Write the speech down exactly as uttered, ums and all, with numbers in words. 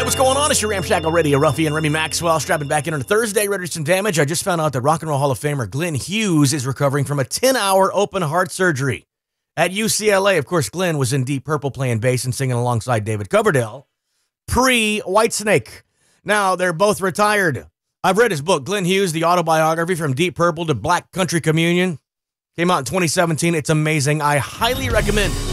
What's going on? It's your Ramshackle Radio Ruffian, Remy Maxwell, strapping back in on a Thursday, ready for some damage. I just found out that Rock and Roll Hall of Famer Glenn Hughes is recovering from a ten-hour open heart surgery at U C L A. Of course, Glenn was in Deep Purple playing bass and singing alongside David Coverdale, pre-Whitesnake. Now, they're both retired. I've read his book, Glenn Hughes, the autobiography from Deep Purple to Black Country Communion. Came out in twenty seventeen. It's amazing. I highly recommend it.